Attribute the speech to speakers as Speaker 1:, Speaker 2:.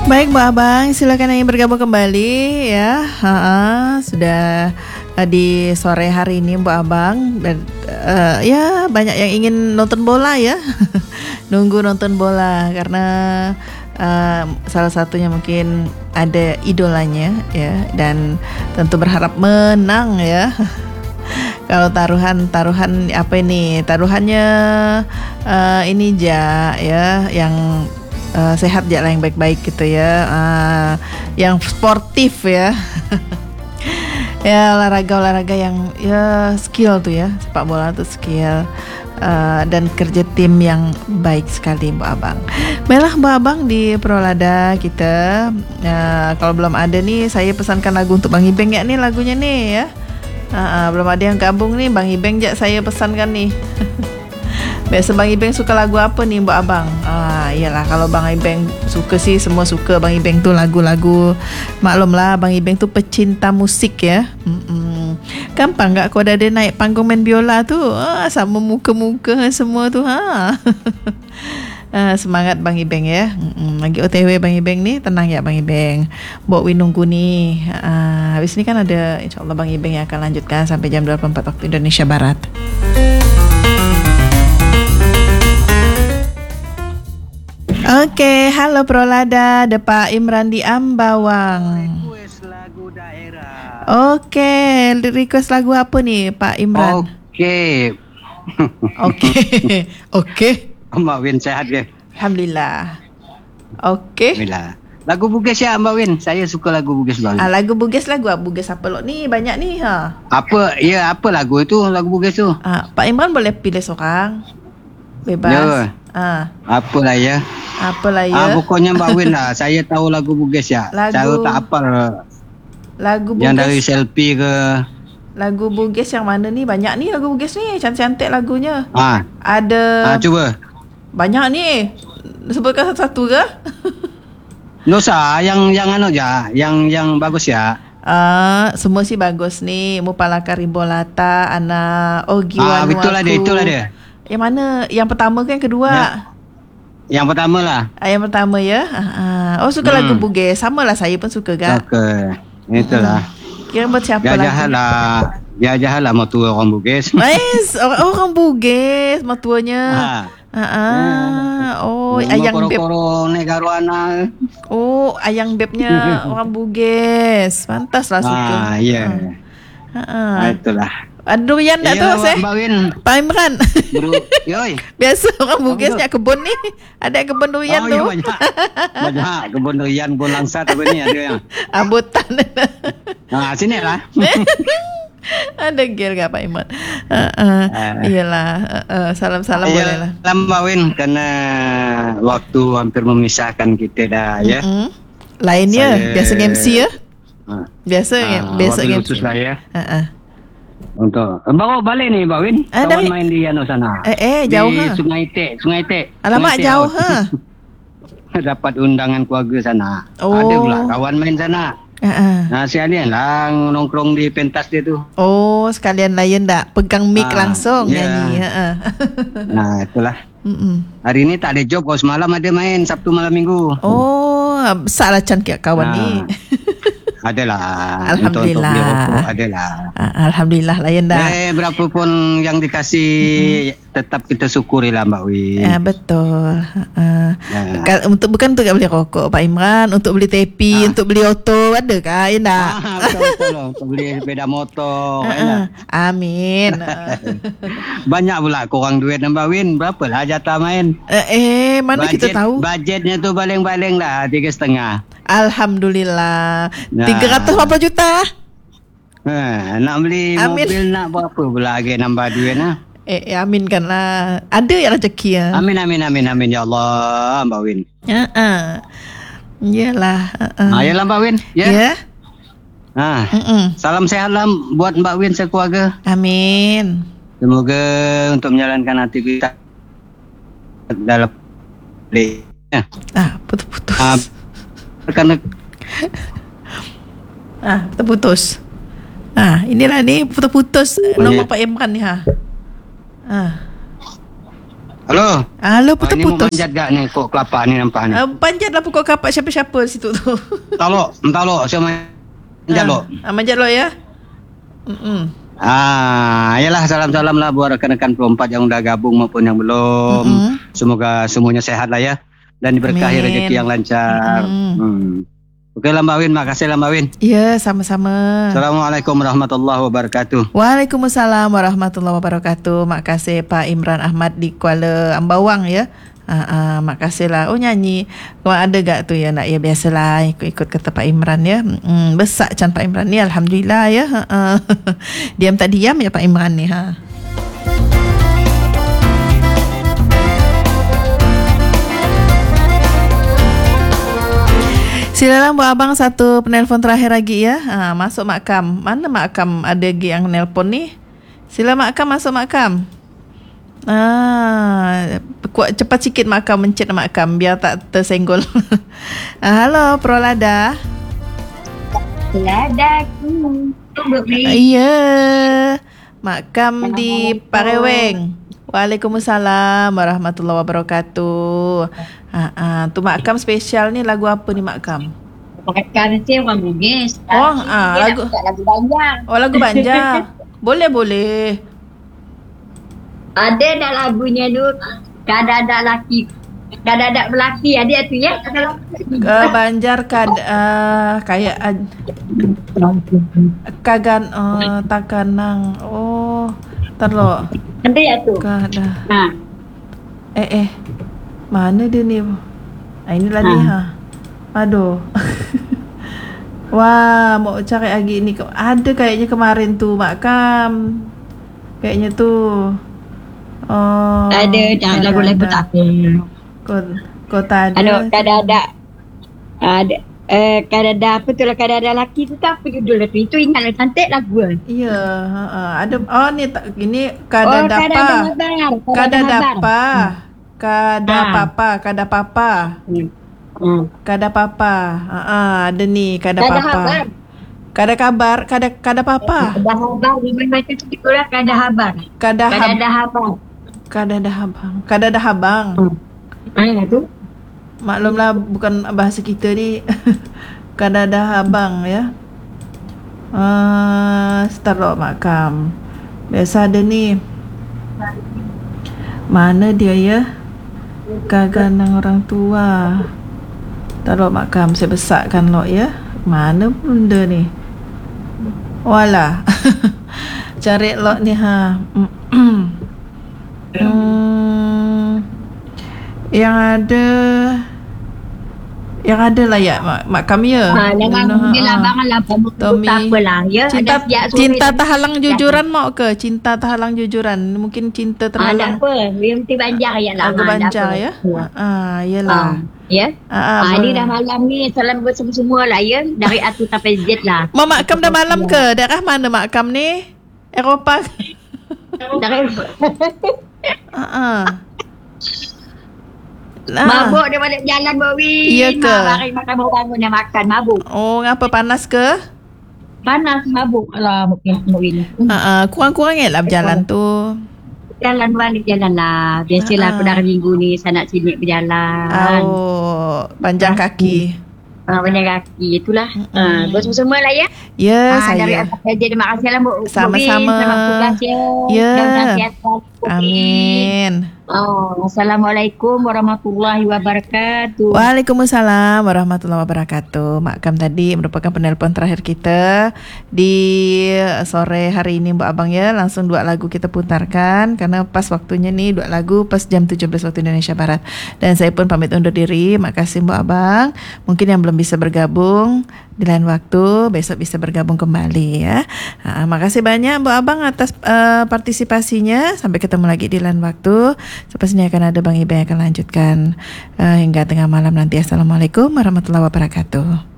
Speaker 1: Baik Mbak Abang, silakan yang bergabung kembali ya. Sudah di sore hari ini Mbak Abang dan ya banyak yang ingin nonton bola ya. Nunggu nonton bola karena salah satunya mungkin ada idolanya ya dan tentu berharap menang ya. Kalau taruhan apa ini? Taruhannya ini ya yang sehat ya lah, yang baik-baik gitu ya, yang sportif ya. Ya olahraga yang ya skill tuh ya, sepak bola tuh skill dan kerja tim yang baik sekali Mbak Abang. Baiklah Mbak Abang di Prolada kita, kalau belum ada nih saya pesankan lagu untuk Bang Ibeng ya nih lagunya nih ya. Belum ada yang gabung nih Bang Ibeng ya, saya pesankan nih. Biasa Bang Ibeng suka lagu apa nih Mbak Abang? Iyalah kalau Bang Ibeng suka sih semua suka Bang Ibeng tuh lagu-lagu. Maklumlah Bang Ibeng tuh pecinta musik ya. Gampang gak kau ada naik panggung main biola tuh? Sama muka-muka semua tuh. Semangat Bang Ibeng ya. Lagi OTW Bang Ibeng nih, tenang ya Bang Ibeng. Mbok Win nunggu nih. Habis ini kan ada insyaallah Bang Ibeng yang akan lanjutkan sampai jam 24 waktu Indonesia Barat. Oke, halo Prolada, ada Pak Imran di Ambawang.
Speaker 2: Request lagu daerah.
Speaker 1: Oke, request lagu apa nih Pak Imran? Oke.
Speaker 2: Mbak Win sehat ke?
Speaker 1: Alhamdulillah. Oke.
Speaker 2: Alhamdulillah. Lagu Bugis ya Mbak Win. Saya suka lagu Bugis banget.
Speaker 1: Lagu Bugis apa lo nih? Banyak nih
Speaker 2: Apa lagu itu, lagu Bugis tu?
Speaker 1: Pak Imran boleh pilih seorang. Bebas.
Speaker 2: Ya. Apalah ya. Pokoknya Mbak Win lah. Saya tahu lagu Bugis ya. Saya tak hafal.
Speaker 1: Lagu Bugis.
Speaker 2: Yang dari selfie ke.
Speaker 1: Lagu Bugis yang mana nih? Banyak nih lagu Bugis nih. Cantik-cantik lagunya.
Speaker 2: Ada. Coba.
Speaker 1: Banyak nih. Sebutkan satu-satu ke?
Speaker 2: Nusa, yang anu ya, yang bagus ya.
Speaker 1: Semua sih bagus nih. Mupalaka Rimbolata, Ana Ogi Wanuaku.
Speaker 2: Itulah dia.
Speaker 1: Yang mana? Yang pertama ke yang kedua?
Speaker 2: Yang pertama lah.
Speaker 1: Yang pertama ya. Suka lagu Bugis. Sama lah saya pun suka gak?
Speaker 2: Suka. Itulah.
Speaker 1: Kira buat siapa lagi?
Speaker 2: Ya jahatlah matua orang Bugis.
Speaker 1: Orang Bugis matuanya. Ayang beb. Ayang bebnya orang Bugis. Pantas lah suka.
Speaker 2: Iya. Itulah.
Speaker 1: Ada durian tak tu Pak Imran? Biasa orang Bugis punya kebun ni. Ada kebun durian tu.
Speaker 2: Banyak kebun durian, kebun langsat apa ni ada yang.
Speaker 1: Abutan.
Speaker 2: Sini lah.
Speaker 1: Ada gel ke Pak Imran? Iyalah. Salam-salam boleh lah.
Speaker 2: Mbak Win, karena waktu hampir memisahkan kita dah ya.
Speaker 1: Lainnya biasa MC ya. Biasa MC.
Speaker 2: Khusus lah ya. Untuk bawa balik nih Mbak Win. Kawan main di sana.
Speaker 1: Jauh
Speaker 2: di Sungai Tek.
Speaker 1: Alamak jauh
Speaker 2: Dapat undangan keluarga sana. Ada pula kawan main sana. Sekalian lah nongkrong di pentas dia tu.
Speaker 1: Sekalian layan tak pegang mic langsung nyanyi.
Speaker 2: Itulah. Hari ni tak ada job. Kalau semalam ada main Sabtu malam Minggu.
Speaker 1: Besarlah cantik kawan ni.
Speaker 2: Adalah.
Speaker 1: Alhamdulillah.
Speaker 2: Untuk beli rokok adalah.
Speaker 1: Alhamdulillah layan dah.
Speaker 2: Berapa pun yang dikasih tetap kita syukurilah Mbak Win.
Speaker 1: Betul. Bukan untuk beli rokok Pak Imran, untuk beli tepi, untuk beli auto ada kah? Ya tak?
Speaker 2: Betul. Untuk beli sepeda motor.
Speaker 1: Amin.
Speaker 2: Banyak pula kurang duit Mbak Win. Berapalah jatah main?
Speaker 1: Mana kita tahu?
Speaker 2: Bajetnya tu baling-baling lah 3,5.
Speaker 1: Alhamdulillah. 300 berapa juta?
Speaker 2: Nak beli mobil nak berapa pula lagi nambah duit nah.
Speaker 1: Aminkanlah. Ada ya rezeki ya.
Speaker 2: Amin ya Allah Mbak Win.
Speaker 1: Iyalah.
Speaker 2: Ayolah Mbak Win.
Speaker 1: Ya.
Speaker 2: Salam sehat lah buat Mbak Win sekeluarga.
Speaker 1: Amin.
Speaker 2: Semoga untuk menjalankan aktivitas dalam
Speaker 1: putus.
Speaker 2: Karena
Speaker 1: terputus. Inilah ni putus-putus nombor Pak Imran ni
Speaker 2: Halo.
Speaker 1: Halo, putus-putus.
Speaker 2: Ini mau manjat gak nih pokok kelapa ni nampak ni?
Speaker 1: Panjatlah pokok kelapa siapa-siapa di situ tu.
Speaker 2: Entah lo, saya manjat lo.
Speaker 1: Manjat lo ya.
Speaker 2: Yalah salam-salam lah buat rekan-rekan Pro 4 yang udah gabung maupun yang belum. Semoga semuanya sehat lah ya. Dan diberkahi rezeki yang lancar. Oke lah Mbak Win, makasih lah Mbak Win.
Speaker 1: Ya, sama-sama.
Speaker 2: Assalamualaikum warahmatullahi wabarakatuh.
Speaker 1: Waalaikumsalam warahmatullahi wabarakatuh. Makasih Pak Imran Ahmad di Kuala Ambawang ya. Makasih lah. Oh nyanyi. Kau ada gak tu ya nak ya biasalah ikut kata Pak Imran ya. Besar can Pak Imran ni alhamdulillah ya. Diam tak diam ya Pak Imran ni ha. Silalah buat abang satu penelpon terakhir lagi ya. Masuk Mak Kam. Mana Mak Kam ada lagi yang nelpon ni? Sila Mak Kam masuk Mak Kam. Kuat cepat sikit Mak Kam mencet Mak Kam biar tak tersenggol. Halo Prolada.
Speaker 3: Lada.
Speaker 1: Iya. Mak Kam di Pareweng. Waalaikumsalam warahmatullahi wabarakatuh. Tu Mak Kam spesial ni lagu apa ni Mak Kam?
Speaker 3: Mak Kam ni orang Bugis.
Speaker 1: Lagu
Speaker 3: Banjar.
Speaker 1: Lagu Banjar. Boleh.
Speaker 3: Ada dah lagunya tu. Kada-ada laki. Kada-ada melaki. Ada tu ya.
Speaker 1: Banjar kayak kagan takanang. Terlo.
Speaker 3: Ada ya tu.
Speaker 1: Kada. Mana dia ni? Inilah ni ha. Aduh. Wah, mau cari lagi ni. Ada kayaknya kemarin tu Mak Kam. Kayaknya tu.
Speaker 3: Ada dah lagu-lagu tak apa.
Speaker 1: Kau tak ada.
Speaker 3: Kada-ada. Ada. Kada-ada apa tu lah. Kada-ada laki tu tak apa judul tu. Itu ingatlah cantik lagu.
Speaker 1: Ya. Ada. Ni tak. Ini kada-dapa. Kada-dapa. Kada papa. Kada papa. Ada ni kada papa. Kada kabar, kada papa.
Speaker 3: Kada habar, macam tu lah kada habar. Kada habar.
Speaker 1: Kada dah habang.
Speaker 3: Mana tu?
Speaker 1: Maklumlah bukan bahasa kita ni. Kada dah habang ya. Start Mak Kam. Biasa ada ni. Mana dia ya? Kaganang orang tua. Taruh Mak Kam saya besarkan lo ya. Mana benda ni? Walah. Cari lo ni ha. Yang ada lah ya Mak Kam ya.
Speaker 3: Dia labangan lah apalah ya.
Speaker 1: Cinta terhalang jujuran mau ke? Cinta terhalang jujuran. Mungkin cinta terhalang.
Speaker 3: Tak apa. Mesti Banjar ya lah.
Speaker 1: Lagu Banjar ya. Yalah.
Speaker 3: Ya. Ini dah malam ni. Salam buat semua lah ya. Dari Atu sampai Z lah.
Speaker 1: Mak Kam dah malam ke? Daerah mana Mak Kam ni? Eropah.
Speaker 3: Dari mabuk dia balik jalan Bowi.
Speaker 1: Iya ke?
Speaker 3: Mari makan bangun dia makan mabuk.
Speaker 1: Ngapa panas ke?
Speaker 3: Panas mabuk. Alah Bowi ni.
Speaker 1: Kurang-kurang lah berjalan tu.
Speaker 3: Jalan balik jalan lah. Biasalah pada hari Minggu ni sana sini berjalan.
Speaker 1: Panjang kaki.
Speaker 3: Panjang kaki itulah. Buat semua lah ya.
Speaker 1: Ya, saya.
Speaker 3: Dari atas kerja terima kasih lah Bu.
Speaker 1: Sama-sama.
Speaker 3: Selamat tugas ya.
Speaker 1: Ya. Amin.
Speaker 3: Assalamualaikum warahmatullahi wabarakatuh.
Speaker 1: Waalaikumsalam warahmatullahi wabarakatuh. Mak Kam tadi merupakan penelpon terakhir kita di sore hari ini Mbak Abang ya. Langsung 2 lagu kita putarkan karena pas waktunya nih 2 lagu pas jam 17 waktu Indonesia Barat. Dan saya pun pamit undur diri. Makasih Mbak Abang. Mungkin yang belum bisa bergabung di lain waktu besok bisa bergabung kembali ya. Makasih banyak Mbak Abang atas partisipasinya. Sampai ketemu lagi di lain waktu. Sepertinya akan ada Bang Ibe yang akan lanjutkan hingga tengah malam nanti. Assalamualaikum warahmatullahi wabarakatuh.